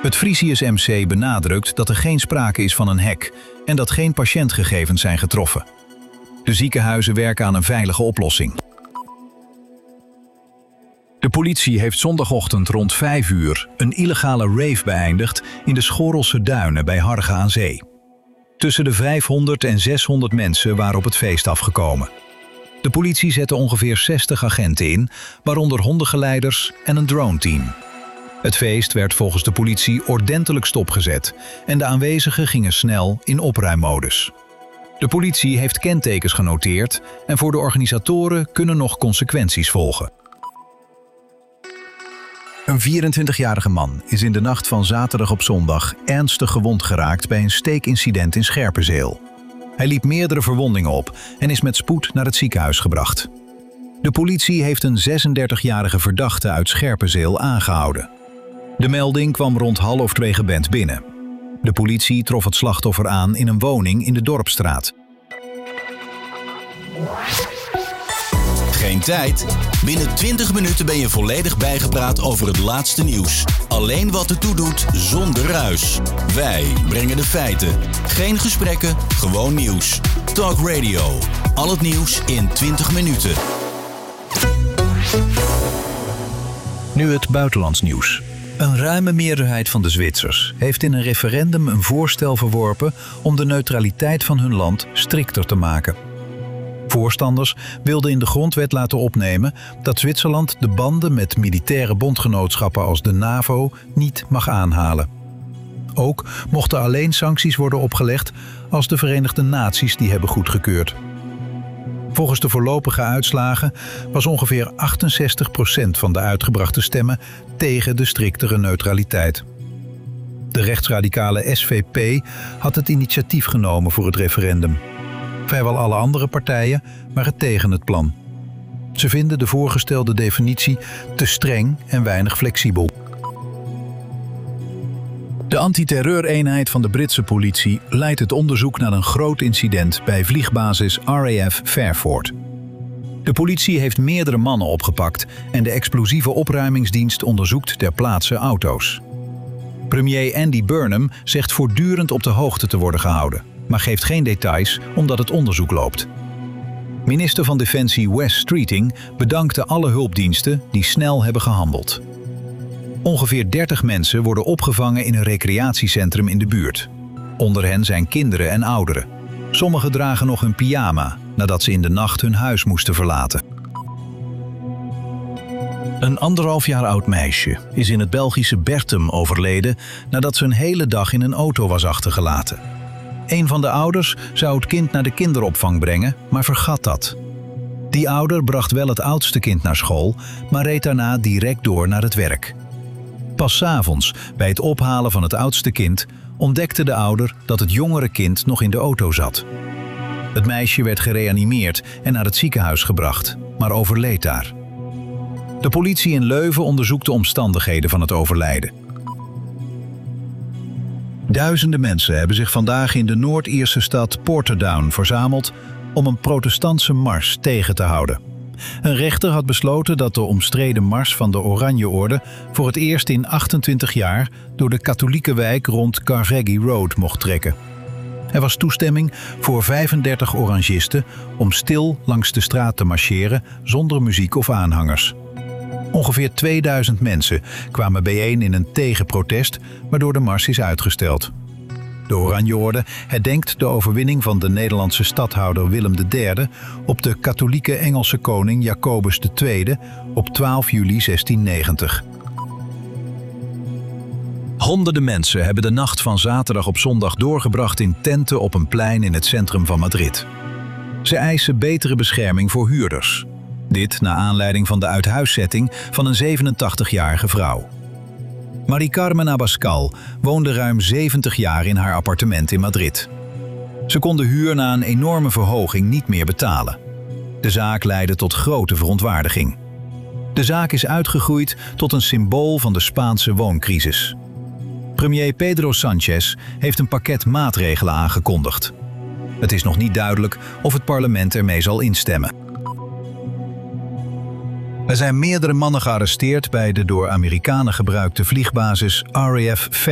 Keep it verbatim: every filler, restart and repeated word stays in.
Het Frisius M C benadrukt dat er geen sprake is van een hack en dat geen patiëntgegevens zijn getroffen. De ziekenhuizen werken aan een veilige oplossing. De politie heeft zondagochtend rond vijf uur een illegale rave beëindigd in de Schorelse Duinen bij Hargen aan Zee. Tussen de vijfhonderd en zeshonderd mensen waren op het feest afgekomen. De politie zette ongeveer zestig agenten in, waaronder hondengeleiders en een droneteam. Het feest werd volgens de politie ordentelijk stopgezet en de aanwezigen gingen snel in opruimmodus. De politie heeft kentekens genoteerd en voor de organisatoren kunnen nog consequenties volgen. Een vierentwintigjarige man is in de nacht van zaterdag op zondag ernstig gewond geraakt bij een steekincident in Scherpenzeel. Hij liep meerdere verwondingen op en is met spoed naar het ziekenhuis gebracht. De politie heeft een zesendertigjarige verdachte uit Scherpenzeel aangehouden. De melding kwam rond half twee gebend binnen. De politie trof het slachtoffer aan in een woning in de Dorpsstraat. Geen tijd? Binnen twintig minuten ben je volledig bijgepraat over het laatste nieuws. Alleen wat ertoe doet, zonder ruis. Wij brengen de feiten. Geen gesprekken, gewoon nieuws. Talk Radio. Al het nieuws in twintig minuten. Nu het buitenlands nieuws. Een ruime meerderheid van de Zwitsers heeft in een referendum een voorstel verworpen om de neutraliteit van hun land strikter te maken. Voorstanders wilden in de grondwet laten opnemen dat Zwitserland de banden met militaire bondgenootschappen als de NAVO niet mag aanhalen. Ook mochten alleen sancties worden opgelegd als de Verenigde Naties die hebben goedgekeurd. Volgens de voorlopige uitslagen was ongeveer achtenzestig procent van de uitgebrachte stemmen tegen de striktere neutraliteit. De rechtsradicale S V P had het initiatief genomen voor het referendum. Vrijwel alle andere partijen waren tegen het plan. Ze vinden de voorgestelde definitie te streng en weinig flexibel. De antiterreureenheid van de Britse politie leidt het onderzoek naar een groot incident bij vliegbasis R A F Fairford. De politie heeft meerdere mannen opgepakt en de explosieve opruimingsdienst onderzoekt ter plaatse auto's. Premier Andy Burnham zegt voortdurend op de hoogte te worden gehouden, maar geeft geen details omdat het onderzoek loopt. Minister van Defensie Wes Streeting bedankte alle hulpdiensten die snel hebben gehandeld. Ongeveer dertig mensen worden opgevangen in een recreatiecentrum in de buurt. Onder hen zijn kinderen en ouderen. Sommigen dragen nog hun pyjama nadat ze in de nacht hun huis moesten verlaten. Een anderhalf jaar oud meisje is in het Belgische Bertum overleden nadat ze een hele dag in een auto was achtergelaten. Een van de ouders zou het kind naar de kinderopvang brengen, maar vergat dat. Die ouder bracht wel het oudste kind naar school, maar reed daarna direct door naar het werk. Pas 's avonds, bij het ophalen van het oudste kind, ontdekte de ouder dat het jongere kind nog in de auto zat. Het meisje werd gereanimeerd en naar het ziekenhuis gebracht, maar overleed daar. De politie in Leuven onderzoekt de omstandigheden van het overlijden. Duizenden mensen hebben zich vandaag in de Noord-Ierse stad Portadown verzameld om een protestantse mars tegen te houden. Een rechter had besloten dat de omstreden mars van de Oranjeorde voor het eerst in achtentwintig jaar door de katholieke wijk rond Carnegie Road mocht trekken. Er was toestemming voor vijfendertig orangisten om stil langs de straat te marcheren zonder muziek of aanhangers. Ongeveer tweeduizend mensen kwamen bijeen in een tegenprotest, waardoor de mars is uitgesteld. De Oranjeorde herdenkt de overwinning van de Nederlandse stadhouder Willem de derde op de katholieke Engelse koning Jacobus de tweede op twaalf juli zestiennegentig. Honderden mensen hebben de nacht van zaterdag op zondag doorgebracht in tenten op een plein in het centrum van Madrid. Ze eisen betere bescherming voor huurders. Dit naar aanleiding van de uithuiszetting van een zevenentachtigjarige vrouw. Marie Carmen Abascal woonde ruim zeventig jaar in haar appartement in Madrid. Ze kon de huur na een enorme verhoging niet meer betalen. De zaak leidde tot grote verontwaardiging. De zaak is uitgegroeid tot een symbool van de Spaanse wooncrisis. Premier Pedro Sánchez heeft een pakket maatregelen aangekondigd. Het is nog niet duidelijk of het parlement ermee zal instemmen. Er zijn meerdere mannen gearresteerd bij de door Amerikanen gebruikte vliegbasis R A F